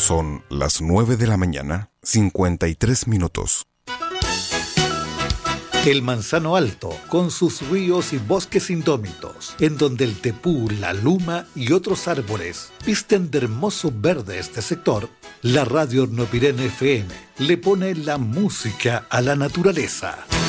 Son las 9 de la mañana, 53 minutos. El Manzano Alto, con sus ríos y bosques indómitos, en donde el tepú, la luma y otros árboles visten de hermoso verde este sector, la radio Hornopirén FM le pone la música a la naturaleza.